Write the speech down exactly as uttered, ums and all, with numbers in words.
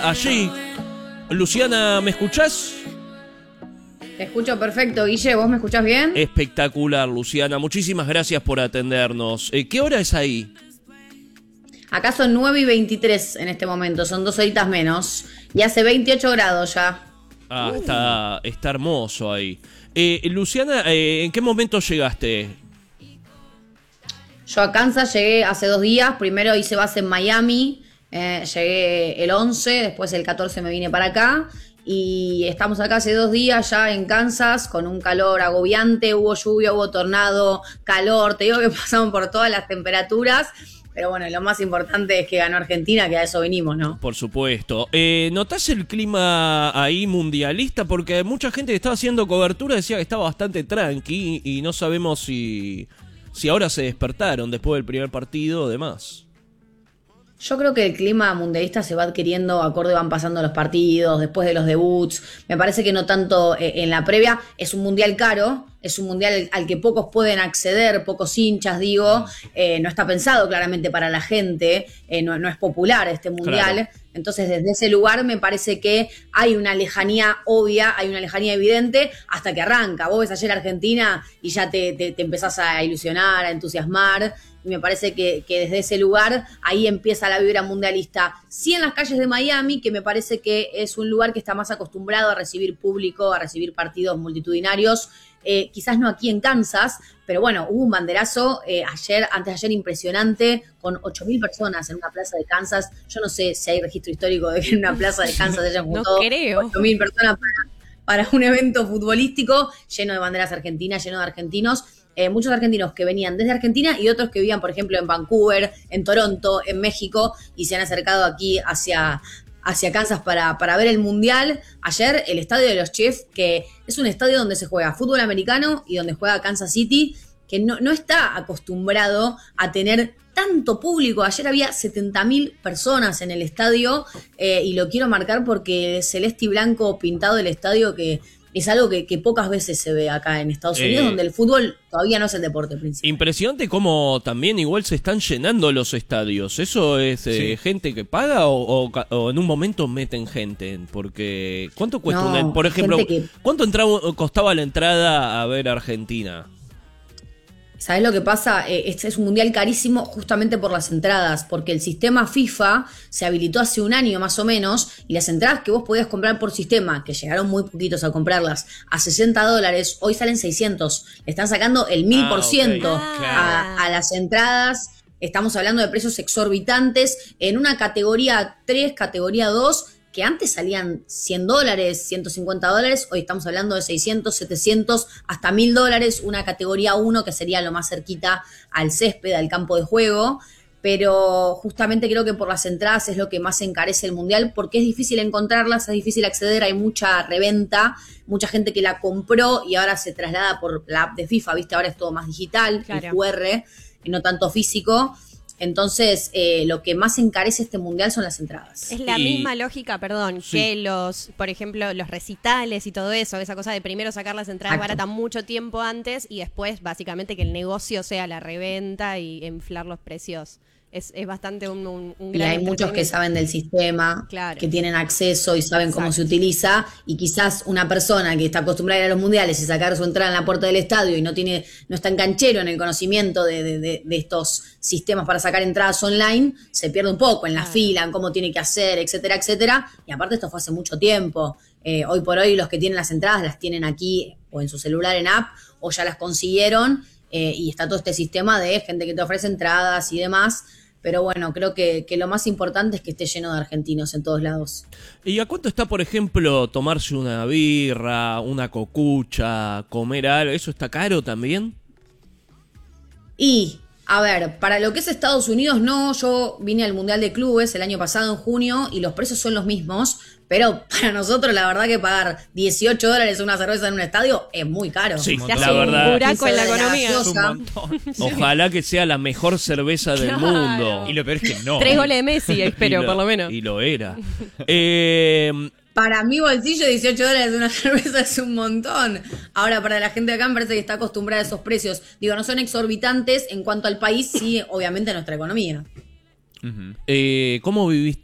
Allí, Luciana, ¿me escuchás? Te escucho perfecto, Guille, ¿vos me escuchás bien? Espectacular, Luciana, muchísimas gracias por atendernos. Eh, ¿Qué hora es ahí? Acá son nueve y veintitrés en este momento, son dos horitas menos. Y hace veintiocho grados ya. Ah, está, está hermoso ahí. Eh, Luciana, eh, ¿en qué momento llegaste? Yo a Kansas llegué hace dos días, primero hice base en Miami, eh, llegué el once, después el catorce me vine para acá. Y estamos acá hace dos días ya en Kansas con un calor agobiante, hubo lluvia, hubo tornado, calor, te digo que pasamos por todas las temperaturas. Pero bueno, lo más importante es que ganó Argentina, que a eso venimos, ¿no? Por supuesto. Eh, ¿Notás el clima ahí mundialista? Porque mucha gente que estaba haciendo cobertura decía que estaba bastante tranqui y no sabemos si, si ahora se despertaron después del primer partido o demás. Yo creo que el clima mundialista se va adquiriendo acorde van pasando los partidos, después de los debuts. Me parece que no tanto en la previa. Es un mundial caro, es un mundial al que pocos pueden acceder, pocos hinchas, digo. Eh, no está pensado claramente para la gente, eh, no, no es popular este mundial. Claro. Entonces, desde ese lugar me parece que hay una lejanía obvia, hay una lejanía evidente hasta que arranca. Vos ves ayer Argentina y ya te, te, te empezás a ilusionar, a entusiasmar. Y me parece que, que desde ese lugar ahí empieza la vibra mundialista. Sí, en las calles de Miami, que me parece que es un lugar que está más acostumbrado a recibir público, a recibir partidos multitudinarios. Eh, quizás no aquí en Kansas, pero bueno, hubo un banderazo eh, ayer, antes de ayer impresionante, con ocho mil personas en una plaza de Kansas. Yo no sé si hay registro histórico de que en una plaza de Kansas hayan juntado no ocho mil personas para, para un evento futbolístico lleno de banderas argentinas, lleno de argentinos. Eh, muchos argentinos que venían desde Argentina y otros que vivían, por ejemplo, en Vancouver, en Toronto, en México, y se han acercado aquí hacia, hacia Kansas para, para ver el Mundial. Ayer el estadio de los Chiefs, que es un estadio donde se juega fútbol americano y donde juega Kansas City, que no, no está acostumbrado a tener tanto público. Ayer había setenta mil personas en el estadio, eh, y lo quiero marcar porque celeste y blanco pintado el estadio, que es algo que, que pocas veces se ve acá en Estados Unidos, eh, donde el fútbol todavía no es el deporte principal. Impresionante cómo también igual se están llenando los estadios. ¿Eso es eh, sí. gente que paga o, o, o en un momento meten gente? Porque ¿cuánto cuesta no, una, por ejemplo, que... cuánto entraba, costaba la entrada a ver Argentina? ¿Sabés lo que pasa? Eh, este es un mundial carísimo justamente por las entradas, porque el sistema FIFA se habilitó hace un año más o menos, y las entradas que vos podías comprar por sistema, que llegaron muy poquitos a comprarlas, a sesenta dólares, hoy salen seiscientos. Le están sacando el mil por ciento ah, okay. a, a las entradas. Estamos hablando de precios exorbitantes en una categoría tres, categoría dos, que antes salían cien dólares, ciento cincuenta dólares, hoy estamos hablando de seiscientos, setecientos, hasta mil dólares, una categoría uno que sería lo más cerquita al césped, al campo de juego, pero justamente creo que por las entradas es lo que más encarece el Mundial, porque es difícil encontrarlas, es difícil acceder, hay mucha reventa, mucha gente que la compró y ahora se traslada por la app de FIFA, ¿viste? Ahora es todo más digital, claro. El Q R, y no tanto físico. Entonces, eh, lo que más encarece este mundial son las entradas. Es la y... misma lógica, perdón, sí. que los, por ejemplo, los recitales y todo eso, esa cosa de primero sacar las entradas Exacto. baratas mucho tiempo antes y después, básicamente, que el negocio sea la reventa y inflar los precios. Es, es bastante un, un, un gran Y hay muchos que saben del sistema, claro. que tienen acceso y saben Exacto. cómo se utiliza, y quizás una persona que está acostumbrada a ir a los mundiales y sacar su entrada en la puerta del estadio y no tiene, no está en canchero en el conocimiento de, de, de, de estos sistemas para sacar entradas online, se pierde un poco en la claro. fila, en cómo tiene que hacer, etcétera, etcétera. Y aparte esto fue hace mucho tiempo. Eh, hoy por hoy los que tienen las entradas las tienen aquí o en su celular en app o ya las consiguieron, eh, y está todo este sistema de gente que te ofrece entradas y demás. Pero bueno, creo que, que lo más importante es que esté lleno de argentinos en todos lados. ¿Y a cuánto está, por ejemplo, tomarse una birra, una cocucha, comer algo? ¿Eso está caro también? Y, a ver, para lo que es Estados Unidos, no. Yo vine al Mundial de Clubes el año pasado en junio y los precios son los mismos. Pero para nosotros, la verdad que pagar dieciocho dólares una cerveza en un estadio es muy caro. Sí, Se hace la verdad. un buraco en la economía. Es un montón. Ojalá que sea la mejor cerveza del Claro. mundo. Y lo peor es que no. Tres goles de Messi, espero, Y lo- por lo menos. Y lo era. eh, Para mi bolsillo, dieciocho dólares de una cerveza es un montón. Ahora, para la gente de acá me parece que está acostumbrada a esos precios. Digo, no son exorbitantes en cuanto al país, sí, obviamente, a nuestra economía. Uh-huh. eh, ¿Cómo viviste